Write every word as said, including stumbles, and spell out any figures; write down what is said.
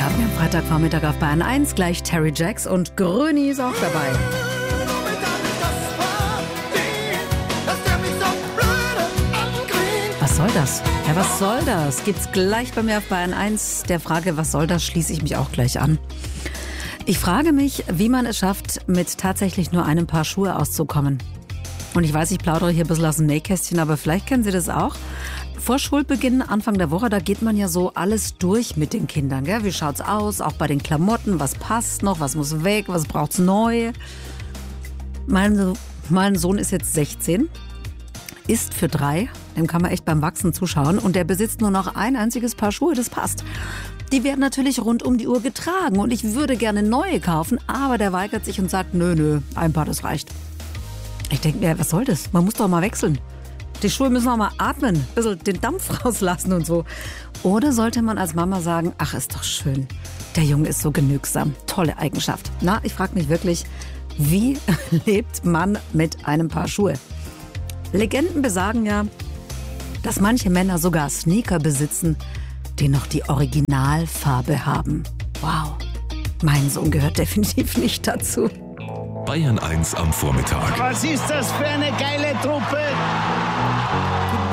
Garten am Freitagvormittag auf Bayern eins, gleich Terry Jacks und Gröni ist auch dabei. Was soll das? Ja, was soll das? Gibt's gleich bei mir auf Bayern eins. Der Frage, was soll das, schließe ich mich auch gleich an. Ich frage mich, wie man es schafft, mit tatsächlich nur einem Paar Schuhe auszukommen. Und ich weiß, ich plaudere hier ein bisschen aus dem Nähkästchen, aber vielleicht kennen Sie das auch. Vor Schulbeginn, Anfang der Woche, da geht man ja so alles durch mit den Kindern. Gell? Wie schaut's aus? Auch bei den Klamotten. Was passt noch? Was muss weg? Was braucht's neu? Mein, mein Sohn ist jetzt sechzehn, ist für drei. Dem kann man echt beim Wachsen zuschauen. Und der besitzt nur noch ein einziges Paar Schuhe, das passt. Die werden natürlich rund um die Uhr getragen. Und ich würde gerne neue kaufen, aber der weigert sich und sagt, nö, nö, ein Paar, das reicht. Ich denke mir, was soll das? Man muss doch mal wechseln. Die Schuhe müssen auch mal atmen, ein bisschen den Dampf rauslassen und so. Oder sollte man als Mama sagen, ach, ist doch schön, der Junge ist so genügsam, tolle Eigenschaft. Na, ich frage mich wirklich, wie lebt man mit einem Paar Schuhe? Legenden besagen ja, dass manche Männer sogar Sneaker besitzen, die noch die Originalfarbe haben. Wow, mein Sohn gehört definitiv nicht dazu. Bayern eins am Vormittag. Was ist das für eine geile Truppe?